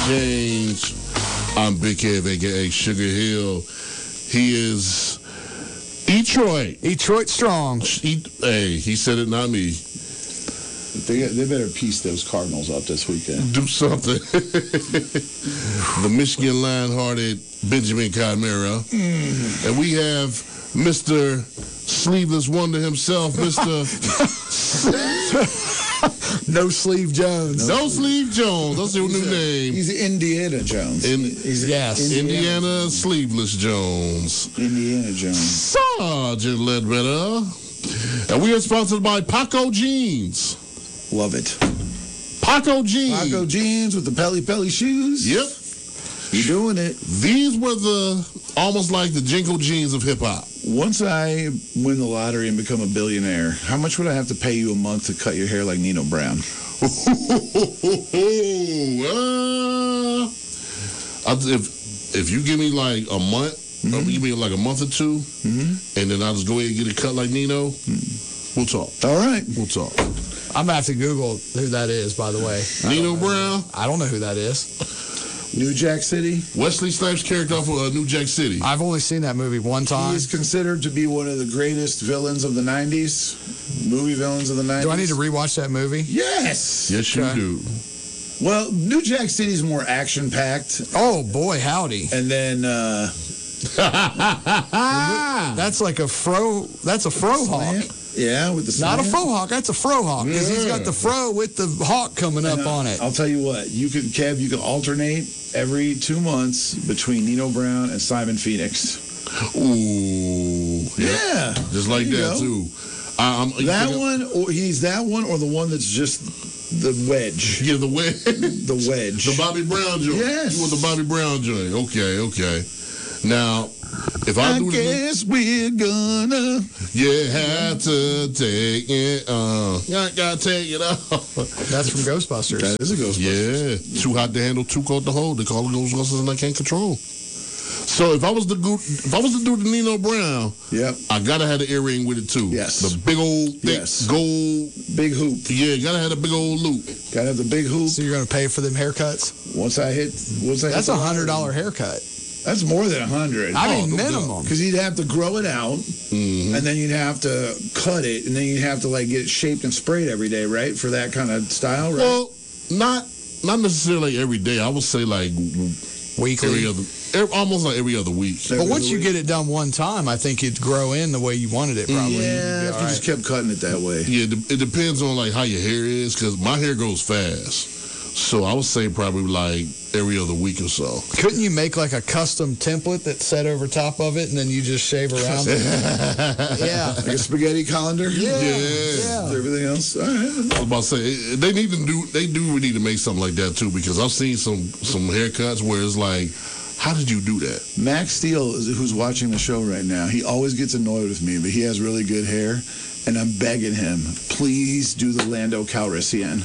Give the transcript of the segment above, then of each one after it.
Change. I'm Big Kev, a.k.a. Sugar Hill. He is Detroit. Detroit strong. Hey, he said it, not me. They better piece those Cardinals up this weekend. Do something. The Michigan Lion-hearted Benjamin Chimera. And we have Mr. Sleeveless Wonder himself, Mr. No Sleeve Jones. No Sleeve Jones. That's your new name. He's Indiana Jones. Yes. Indiana Sleeveless Jones. Indiana Jones. Sergeant Ledbetter. And we are sponsored by Paco Jeans. Love it. Paco Jeans. Paco jeans with the Pelly shoes. Yep. You're doing it. These were almost like the Jinko jeans of hip hop. Once I win the lottery and become a billionaire, how much would I have to pay you a month to cut your hair like Nino Brown? If you give me like a month, give me like a month or two, and then I'll just go ahead and get it cut like Nino, we'll talk. All right. We'll talk. I'm going to have to Google who that is, by the way. Nino Brown? I don't know who that is. New Jack City. Wesley Snipes' character off of New Jack City. I've only seen that movie one time. He is considered to be one of the greatest villains of the 90s. Movie villains of the 90s. Do I need to rewatch that movie? Yes. Yes, you do. Well, New Jack City's more action-packed. Oh, boy, howdy. And then... That's like a fro... That's a fro hawk. Yeah, with the Not a slant. fro hawk, that's a fro hawk. Because he's got the fro with the hawk coming up on it. I'll tell you what, you can alternate every 2 months between Nino Brown and Simon Phoenix. Ooh. Yeah. Just like There you that, go. too. He's that one or the one that's just the wedge. Yeah, the wedge. The wedge. The Bobby Brown joint. Yes. You want the Bobby Brown joint. Okay. Now, if I do guess we're gonna... You have to take it gotta take it off. That's from Ghostbusters. That is a Ghostbusters. Yeah. Too hot to handle, too cold to hold. They call it Ghostbusters and I can't control. So if I was to do the Nino Brown, yep, I gotta have the earring with it too. Yes. The big old thick gold big hoop. Yeah, gotta have the big old loop. Gotta have the big hoop. So you're gonna pay for them haircuts? Once I hit That's $100 haircut. That's more than 100. I mean, minimum. Because you'd have to grow it out, and then you'd have to cut it, and then you'd have to like get it shaped and sprayed every day, right? For that kind of style, right? Well, not necessarily every day. I would say like weekly, almost like every other week. But once you get it done one time, I think it'd grow in the way you wanted it. Probably. Yeah, if you just kept cutting it that way. Yeah, it depends on like how your hair is, because my hair grows fast. So I would say probably like every other week or so. Couldn't you make like a custom template that's set over top of it, and then you just shave around it? Yeah, like a spaghetti colander. Yeah. Everything else. All right. I was about to say they do need to make something like that too, because I've seen some haircuts where it's like, how did you do that? Max Steele, who's watching the show right now, he always gets annoyed with me, but he has really good hair, and I'm begging him, please do the Lando Calrissian.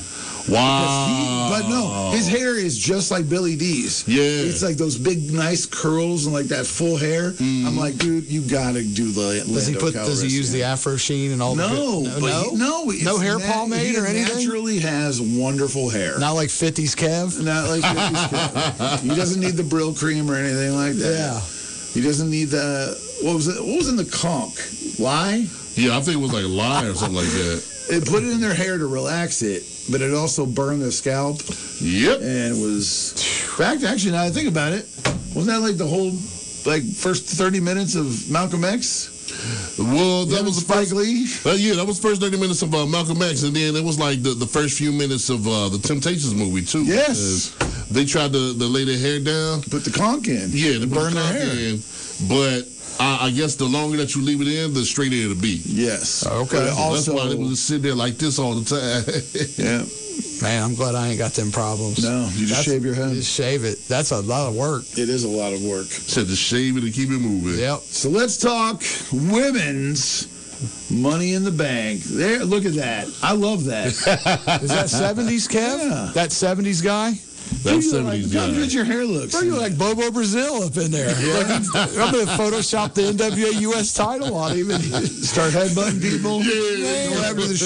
Wow. But no, his hair is just like Billy D's. Yeah. It's like those big, nice curls and like that full hair. I'm like, dude, you gotta do the Lando Calrissian. Does he use the Afro Sheen and all no, no hair pomade or anything? He naturally has wonderful hair. Not like 50s Kev? Not like 50s Kev. He doesn't need the Brill cream or anything like that. Yeah. He doesn't need the, what was in the conch? Lye? Yeah, I think it was like lye or something like that. It put it in their hair to relax it, but it also burned their scalp. Yep. And it was... In fact, actually, now I think about it, wasn't that like the whole first 30 minutes of Malcolm X? Well, that was Spike Lee. Yeah, that was the first 30 minutes of Malcolm X, and then it was like the first few minutes of the Temptations movie too. Yes. They tried to lay their hair down, put the conch in. Yeah, to burn their hair. in, but. I guess the longer that you leave it in, the straighter it'll be. Yes. Okay. But also, that's why they would just sit there like this all the time. Yeah. Man, I'm glad I ain't got them problems. No, you just shave your head. Just shave it. That's a lot of work. It is a lot of work. Said to shave it and keep it moving. Yep. So let's talk women's Money in the Bank. There, look at that. I love that. Is that 70s, Kev? Yeah. That 70s guy? That's You look like, 70s look how guy. good your hair looks. Bro, you look like Bobo Brazil up in there. Like, I'm going to Photoshop the NWA US title on him and start headbutting people. Go after the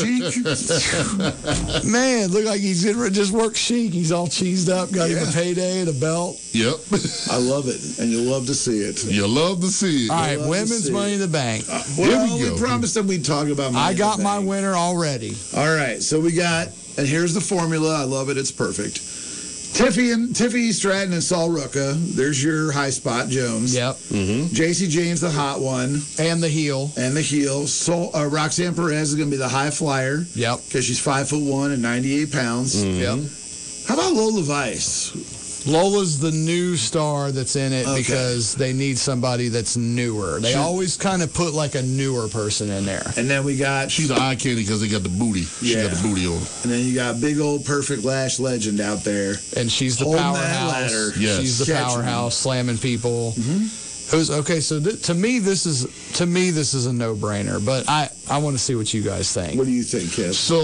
Sheik. Man, look like he's getting ready to just work chic. He's all cheesed up, got him a payday and a belt. Yep. I love it, and you'll love to see it. You love to see it. All right, love to women's see Money it. in the Bank. Well, we we go. promised them we'd talk about Money I in got the my Bank. winner already. All right, so we got, and here's the formula. I love it. It's perfect. Tiffy Stratton and Saul Ruka. There's your high spot, Jones. Yep. JC James, the hot one, And the heel. and the heel. Roxanne Perez is going to be the high flyer Yep. because she's 5'1" and 98 pounds. Yep. How about Lola Vice? Lola's the new star that's in it Okay. because they need somebody that's newer. They Sure. always kind of put like a newer person in there. And then we got, She's an eye candy because they got the booty. She Yeah. got the booty on. and then you got big old Perfect Lash Legend out there. And she's the Holding that powerhouse. ladder. Yes. She's the Catching powerhouse, slamming people. Mm-hmm. Who's okay? So to me, this is a no-brainer. But I want to see what you guys think. What do you think, Kiss? So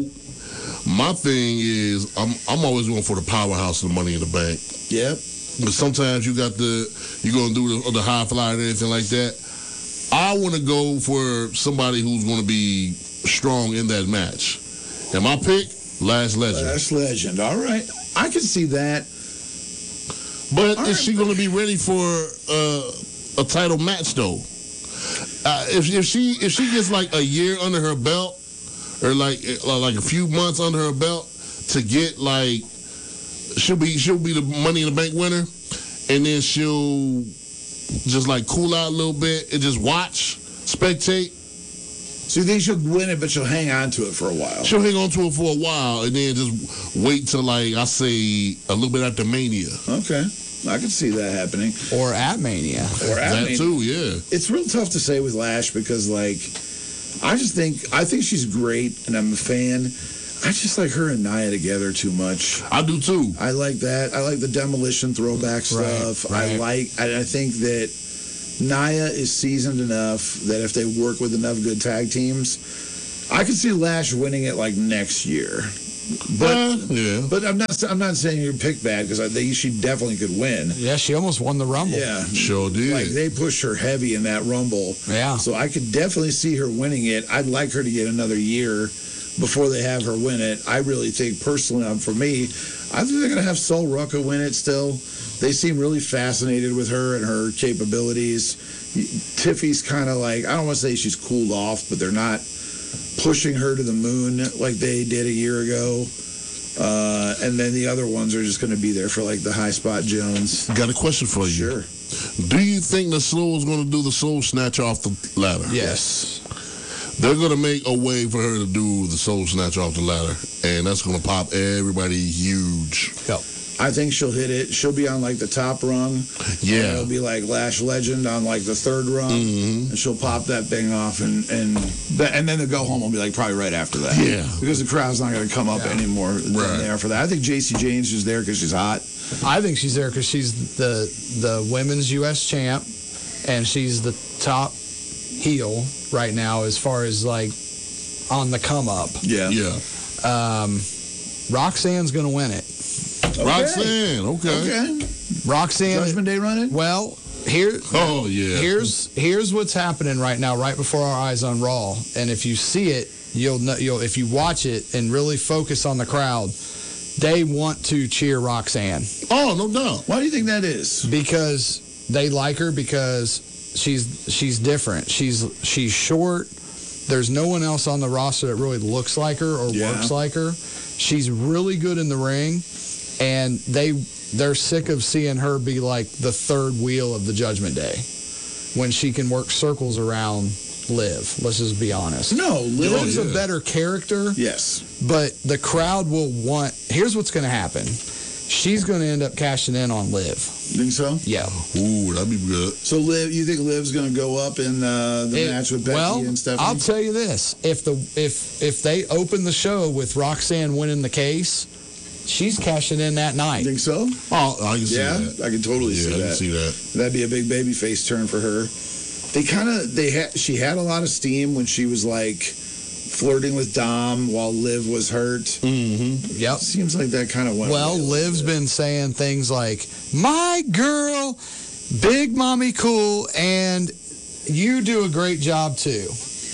my thing is, I'm always going for the powerhouse of the Money in the Bank. Yep. But sometimes you're going to do the high fly and anything like that. I want to go for somebody who's going to be strong in that match. And my pick, Lash Legend. Lash Legend. All right. I can see that. But All is right. she going to be ready for a title match though? If she gets like a year under her belt, or like a few months under her belt to get like she'll be the Money in the Bank winner, and then she'll just like cool out a little bit and just watch, spectate. So you think she'll win it, but she'll hang on to it for a while? She'll hang on to it for a while and then just wait till like I say a little bit after Mania. Okay. I can see that happening. Or at Mania. Or I That mean, too, yeah. it's real tough to say with Lash because, like, I think she's great and I'm a fan. I just like her and Nia together too much. I do too. I like that. I like the Demolition throwback stuff. right. I think that Nia is seasoned enough that if they work with enough good tag teams, I could see Lash winning it like next year. But yeah. but I'm not saying you pick bad because I think she definitely could win. Yeah, she almost won the Rumble. Yeah. Sure did. Like they pushed her heavy in that Rumble. Yeah. So I could definitely see her winning it. I'd like her to get another year before they have her win it. I really think personally, for me, I think they're going to have Sol Ruka win it still. They seem really fascinated with her and her capabilities. Tiffy's kind of like, I don't want to say she's cooled off, but they're not pushing her to the moon like they did a year ago. And then the other ones are just going to be there for like the high spot Jones. Got a question for you. Sure. Do you think the Soul is going to do the Soul Snatch off the ladder? Yes. They're going to make a way for her to do the Soul Snatch off the ladder, and that's going to pop everybody huge. Yep. I think she'll hit it. She'll be on like the top rung. Yeah. It'll be like Lash Legend on like the third rung, and she'll pop that thing off, and then the go home will be like probably right after that. Yeah. Because the crowd's not going to come up anymore than Right. they are for that. I think JC James is there because she's hot. I think she's there because she's the women's U.S. champ, and she's the top heel right now as far as like on the come up. Yeah. Yeah. Roxanne's going to win it. Okay. Roxanne, okay. Okay. Roxanne. Judgment Day running? Well, here. Oh, yeah. Here's what's happening right now, right before our eyes on Raw, and if you see it, you'll if you watch it and really focus on the crowd, they want to cheer Roxanne Oh, no doubt. Why do you think that is? because they like her because she's different. She's short. There's no one else on the roster that really looks like her or Yeah. works like her. She's really good in the ring, and they're sick of seeing her be like the third wheel of the Judgment Day when she can work circles around Liv. Let's just be honest. No, Liv's yeah. a better character, Yes. but the crowd will want. Here's what's going to happen. She's going to end up cashing in on Liv. You think so? Yeah. Ooh, that'd be good. So you think Liv's going to go up in the match with Becky and Stephanie? I'll tell you this: if they open the show with Roxanne winning the case, she's cashing in that night. Think so? Oh, I can see Yeah, that. I can totally Yeah, see I that. can see that. That'd be a big babyface turn for her. She had a lot of steam when she was like flirting with Dom while Liv was hurt. Mm-hmm. Yep. Seems like that kind of went Well, away a little Liv's bit. been saying things like, my girl, big mommy cool, and you do a great job too.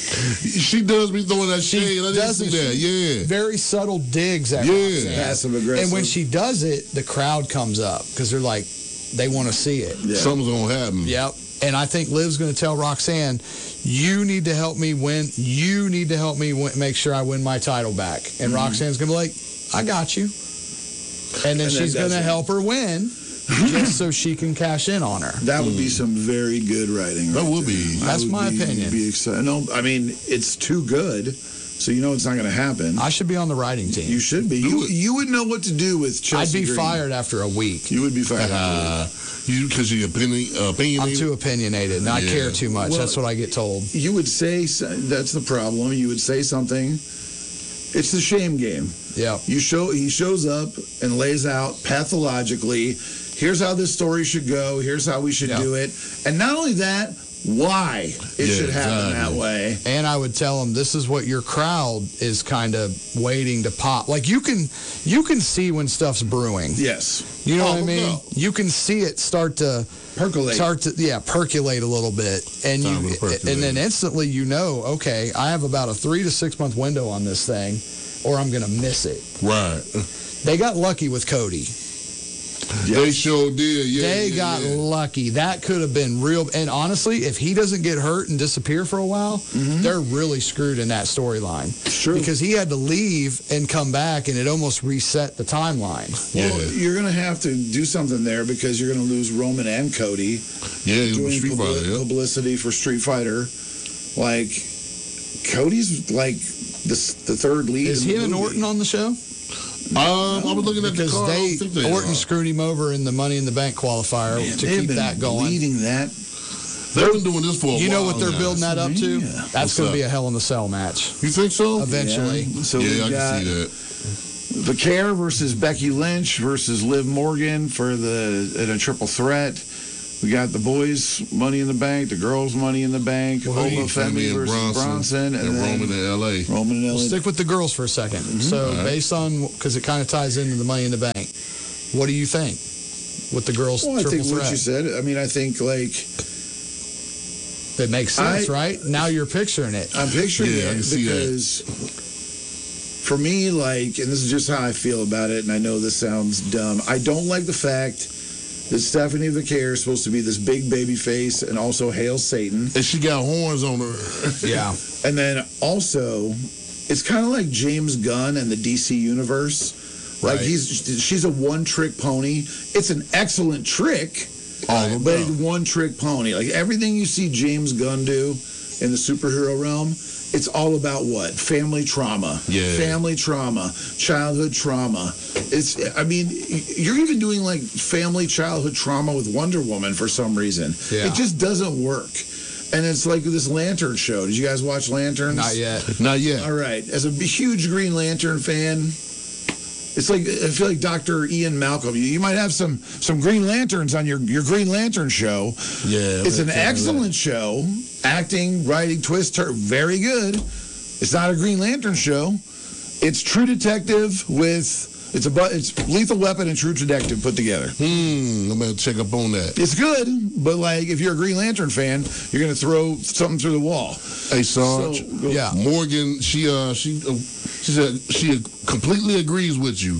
She does be throwing that shade. I didn't see that. Yeah. Very subtle digs at Yeah. Roxanne. Passive aggressive. And when she does it, the crowd comes up because they're like, they want to see it. Yeah. Something's gonna happen. Yep. And I think Liv's going to tell Roxanne, you need to help me win. You need to help me make sure I win my title back. And Roxanne's going to be like, I got you. And then And she's then going to doesn't. help her win just so she can cash in on her. That would be some very good writing. That right would there. be. I That's would my be- opinion. Be excited. No, I mean it's too good, so you know it's not going to happen. I should be on the writing team. You should be. Do it. You would know what to do with I'd Chelsea be Green. fired after a week. You would be fired. Because you're opinionated. I'm too opinionated and I Yeah. care too much. Well, That's what I get told. You would say that's the problem. You would say something. It's the shame game. Yeah. He shows up and lays out pathologically. Here's how this story should go. Here's how we should Yeah. do it. And not only that, why it Yeah, should happen exactly. that way. And I would tell them this is what your crowd is kind of waiting to pop. Like you can see when stuff's brewing. Yes. You know Oh, what I mean? no. You can see it start to Percolate. percolate a little bit, and Time to percolate. and then instantly you know, okay, I have about a 3 to 6 month window on this thing, or I'm gonna miss it. Right. They got lucky with Cody. They sure did. Yeah. They yeah, got yeah. lucky. That could have been real. And honestly, if he doesn't get hurt and disappear for a while, they're really screwed in that storyline. Sure. Because he had to leave and come back, and it almost reset the timeline. Well, Yeah. you're going to have to do something there because you're going to lose Roman and Cody Yeah, it was doing Street Fighter. Yeah. publicity for Street Fighter. Like, Cody's like the third lead. Is in the him and movie. Orton on the show? I was looking at the Because card. I don't think they Orton are. screwed him over in the Money in the Bank qualifier Man, to they've keep been that going. leading that. They've been doing this for a while. You know what they're now. building that up to? Yeah. That's What's going to up? be a Hell in the Cell match You think so? eventually. Yeah. So yeah, we I got can see that. Vaquer versus Becky Lynch versus Liv Morgan in a triple threat. We got the boys' Money in the Bank, the girls' Money in the Bank, Well, who do you- Femi and versus Bronson, and then Roman in L.A. Roman and We'll Ellen. stick with the girls for a 2nd So, All right. based on, because it kind of ties into the Money in the Bank, what do you think with the girls' Well, I triple think threat? what you said. I mean, I think like It makes sense, right? Now you're picturing it. I'm picturing Yeah, I it can see that. because for me, like, and this is just how I feel about it, and I know this sounds dumb. I don't like the fact that Stephanie Vaquer is supposed to be this big baby face and also hail Satan. And she got horns on her. Yeah. And then also, it's kind of like James Gunn and the DC universe. Like Right. she's a one-trick pony. It's an excellent trick, All but about. it's one-trick pony. Like everything you see James Gunn do in the superhero realm, it's all about what? Family trauma. Yeah. Family trauma, childhood trauma. I mean, you're even doing like family childhood trauma with Wonder Woman for some reason. Yeah. It just doesn't work. And it's like this Lantern show. Did you guys watch Lanterns? Not yet. Not yet. All right. As a huge Green Lantern fan, it's like I feel like Dr. Ian Malcolm. You might have some Green Lanterns on your Green Lantern show. Yeah. It's an excellent show. Acting, writing, twist, very good. It's not a Green Lantern show. It's True Detective with it's Lethal Weapon and True Detective put together. I'm going to check up on that. It's good, but like if you're a Green Lantern fan, you're gonna throw something through the wall. Hey, Sarge. So- Yeah. Morgan, she said she completely agrees with you.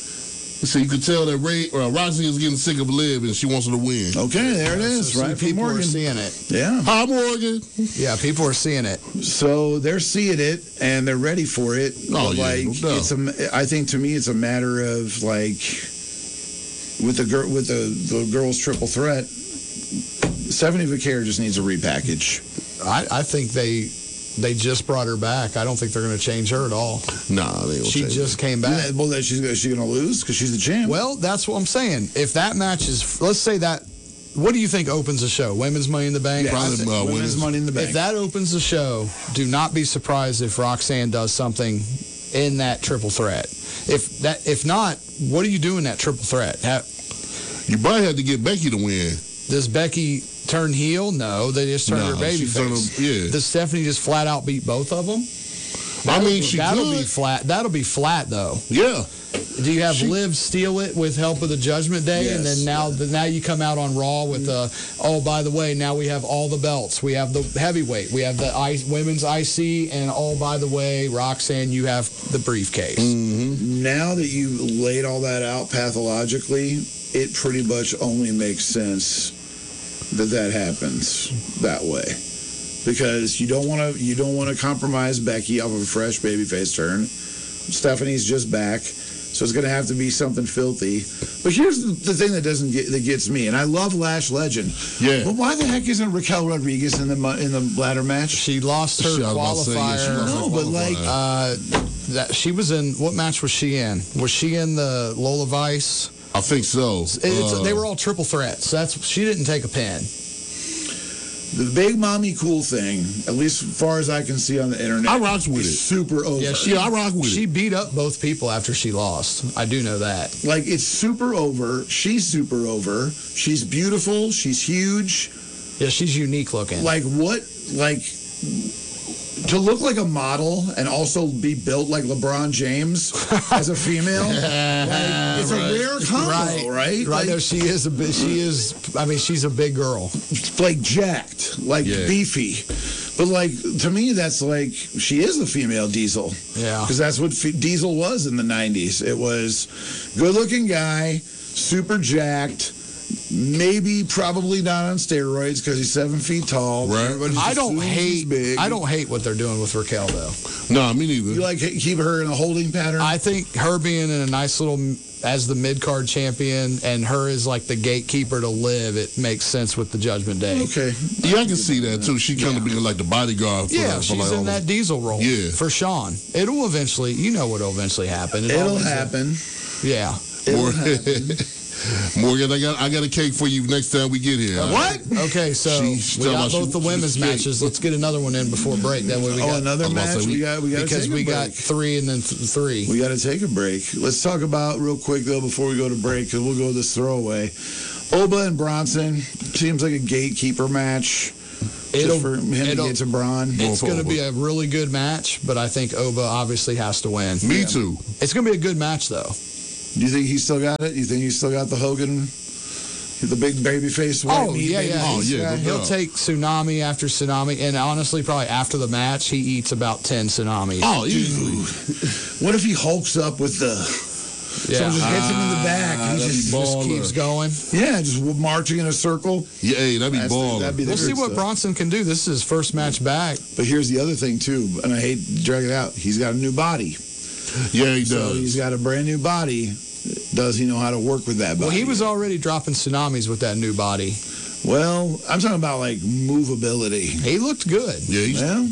So you could tell that Roxy is getting sick of Liv and she wants her to win. Okay, there it is. So right, from people are Morgan. seeing it. Yeah. Hi, Morgan. Yeah, people are seeing it. So they're seeing it and they're ready for it. Oh, But, yeah, like no doubt. I think to me it's a matter of like with the girls triple threat. Stephanie Vaquer just needs a repackage. I think they just brought her back. I don't think they're going to change her at all. Nah, they don't She change just it. came back. Yeah, well, is she going to lose because she's the champ? Well, that's what I'm saying. If that match is, let's say that, what do you think opens the show? Women's Money in the Bank? yeah, probably, I think women's women's Money in the Bank. If that opens the show, do not be surprised if Roxanne does something in that triple threat. If not, what do you do in that triple threat? You might have to get Becky to win. Does Becky turn heel? No, they just turn No, her baby she's turning- face. yeah. Does Stephanie just flat out beat both of them? I mean, she that'll could. be flat. That'll be flat though. Yeah. Do you have Liv steal it with help of the Judgment Day, and Yes. then now you come out on Raw with oh, by the way, now we have all the belts. We have the heavyweight, we have the women's IC, and oh, by the way, Roxanne, you have the briefcase. Now that you laid all that out pathologically, it pretty much only makes sense that happens that way, because you don't want to compromise Becky off of a fresh babyface turn. Stephanie's just back, so it's going to have to be something filthy. But here's the thing that gets me, and I love Lash Legend. Yeah. But why the heck isn't Raquel Rodriguez in the ladder match? She lost her Shit, I was about to say, yeah, she qualifier. lost her No, but like. qualifier. That she was in. What match was she in? Was she in the Lola Vice? I think so. They were all triple threats. She didn't take a pin. The Big Mommy Cool thing, at least as far as I can see on the internet, I rocks with is it. super over. Yeah, I rock with She it. beat up both people after she lost. I do know that. Like, it's super over. She's super over. She's beautiful. She's huge. Yeah, she's unique looking. Like, what? Like, to look like a model and also be built like LeBron James as a female, like, it's a rare combo, right? Right. Like, No, she is a bit. She is. I mean, she's a big girl. like jacked, like Yeah. beefy. But like, to me, that's like, she is the female Diesel. Yeah. Because that's what Diesel was in the 90s. It was good-looking guy, super jacked, maybe probably not on steroids because he's 7 feet tall. Right. Everybody's I don't assuming he's hate. big. I don't hate what they're doing with Raquel though. Nah, me neither. You like keep her in a holding pattern? I think her being in a nice little as the mid card champion and her as like the gatekeeper to Liv, it makes sense with the Judgment Day. Okay. Yeah, I can see that too. She kind of being like the bodyguard. For, Yeah, for she's like in all that the- Diesel role. Yeah. For Sean, it'll eventually. You know what'll eventually happen. It'll always- happen. Yeah. It'll happen. Morgan, I got a cake for you next time we get here. What? Okay, so She's we talking got about both the she- women's she- matches. Let's get another one in before break. That way we got Another I was about to match? say, We got to because take a we break. got 3 and then 3. We got to take a break. Let's talk about real quick though before we go to break, because we'll go this throwaway. Oba and Bronson seems like a gatekeeper match. Just for him to get to Braun. It's going to be a really good match, but I think Oba obviously has to win. Me too. It's going to be a good match, though. Do you think he still got it? You think he still got the Hogan, the big baby face? White meat baby Oh, face? yeah. no He'll doubt. take tsunami after tsunami, and honestly, probably after the match, he eats about 10 tsunamis. Oh, easily. What if he hulks up with the? yeah. Someone just hits him in the back. And he that'd just, be Just baller. keeps going. yeah, just marching in a circle. Yeah, hey, that'd be baller. That'd be the We'll see good what stuff. Bronson can do. This is his first match back. But here's the other thing too, and I hate to drag it out. He's got a new body, Yeah, he so does. he's got a brand new body. Does he know how to work with that body? Well, he was already dropping tsunamis with that new body. Well, I'm talking about like movability. He looked good. Yeah, he's, Well,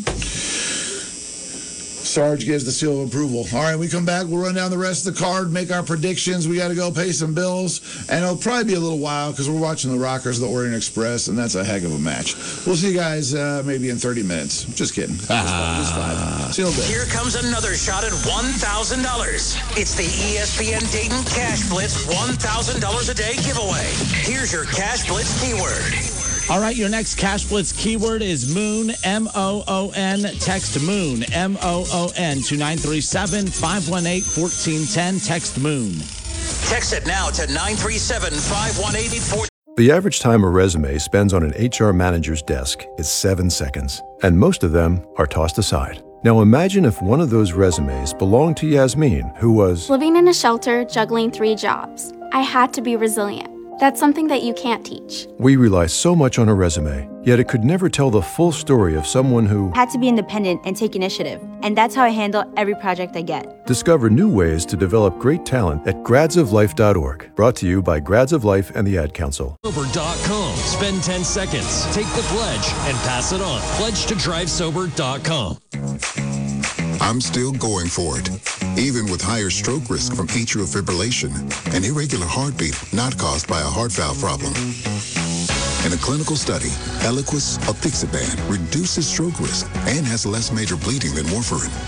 Sarge gives the seal of approval. All right, we come back. We'll run down the rest of the card, make our predictions. We got to go pay some bills, and it'll probably be a little while because we're watching the Rockers, the Orient Express, and that's a heck of a match. We'll see you guys maybe in 30 minutes. Just kidding. Just 5. See you in a bit. Here comes another shot at $1,000. It's the ESPN Dayton Cash Blitz $1,000 a day giveaway. Here's your Cash Blitz keyword. All right, your next Cash Blitz keyword is Moon, M-O-O-N. Text Moon, M-O-O-N, to 937-518-1410. Text Moon. Text it now to 937-518-1410. The average time a resume spends on an HR manager's desk is 7 seconds, and most of them are tossed aside. Now imagine if one of those resumes belonged to Yasmin, who was Living in a shelter, juggling 3 jobs. I had to be resilient. That's something that you can't teach. We rely so much on a resume, yet it could never tell the full story of someone who Had to be independent and take initiative. And that's how I handle every project I get. Discover new ways to develop great talent at gradsoflife.org. Brought to you by Grads of Life and the Ad Council. Sober.com. Spend 10 seconds. Take the pledge and pass it on. Pledge to drivesober.com. I'm still going for it, even with higher stroke risk from atrial fibrillation, an irregular heartbeat not caused by a heart valve problem. In a clinical study, Eliquis apixaban reduces stroke risk and has less major bleeding than warfarin.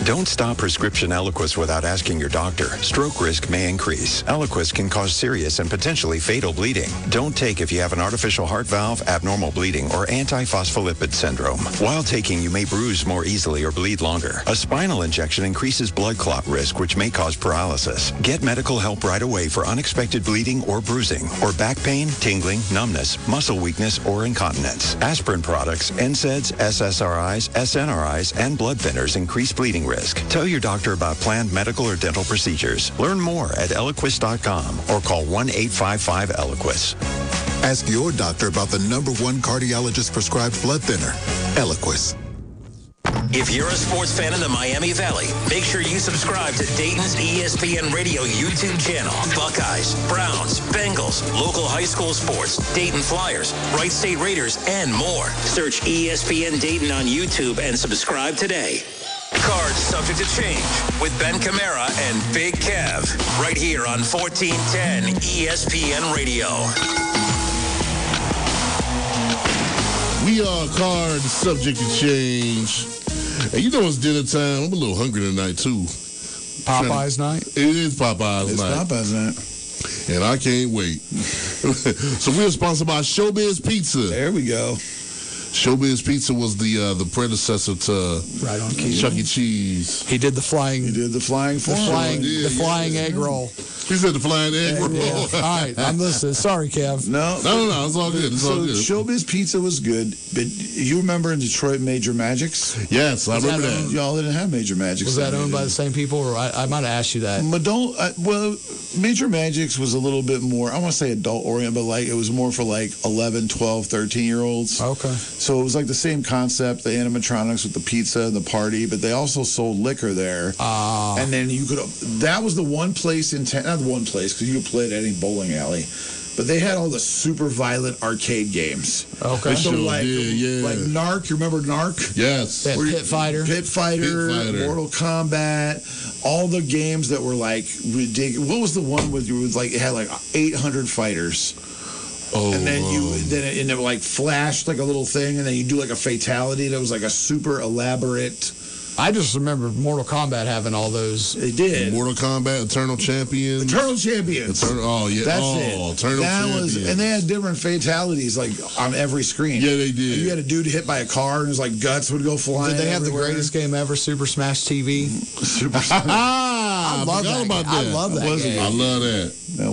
Don't stop prescription Eliquis without asking your doctor. Stroke risk may increase. Eliquis can cause serious and potentially fatal bleeding. Don't take if you have an artificial heart valve, abnormal bleeding, or antiphospholipid syndrome. While taking, you may bruise more easily or bleed longer. A spinal injection increases blood clot risk, which may cause paralysis. Get medical help right away for unexpected bleeding or bruising, or back pain, tingling, numbness, muscle weakness, or incontinence. Aspirin products, NSAIDs, SSRIs, SNRIs, and blood thinners increase bleeding risk. Tell your doctor about planned medical or dental procedures. Learn more at Eliquis.com or call 1-855-ELIQUIS. Ask your doctor about the #1 cardiologist-prescribed blood thinner, Eliquis. If you're a sports fan in the Miami Valley, make sure you subscribe to Dayton's ESPN Radio YouTube channel. Buckeyes, Browns, Bengals, local high school sports, Dayton Flyers, Wright State Raiders, and more. Search ESPN Dayton on YouTube and subscribe today. Cards subject to change with Ben Camara and Big Kev. Right here on 1410 ESPN Radio. We are cards subject to change. And you know it's dinner time. I'm a little hungry tonight, too. Popeye's night? It is Popeye's night. It's Popeye's night. And I can't wait. So we're sponsored by Showbiz Pizza. There we go. Showbiz Pizza was the predecessor to Right on cue. Chuck E. Cheese. He did the flying. He did the flying form. The flying egg roll. He said the flying egg roll. All right, I'm listening. Sorry, Kev. No, it's all good. It's all good. Showbiz Pizza was good, but you remember in Detroit Major Magics? Yes, I remember that. Y'all didn't have Major Magics. Was that owned by the same people, or I might have asked you that? Well, Major Magics was a little bit more, I want to say adult-oriented, but like it was more for like 11, 12, 13-year-olds. Okay. So it was like the same concept, the animatronics with the pizza and the party, but they also sold liquor there. And then that was the one place in town, not the one place, because you could play at any bowling alley, but they had all the super violent arcade games. Okay. So like Narc, you remember Narc? Yes. That Pit Fighter. Pit Fighter, Mortal Kombat, all the games that were like ridiculous. What was the one with it had like 800 fighters? Oh, and then it like flashed like a little thing, and then you do like a fatality that was like a super elaborate. I just remember Mortal Kombat having all those. They did. Mortal Kombat, Eternal Champions. Eternal Champions. That's it. Eternal Champions. And they had different fatalities like on every screen. Yeah, they did. You had a dude hit by a car, and his like guts would go flying. Did they have the greatest game ever, Super Smash TV? I love that. I love that game. I love that.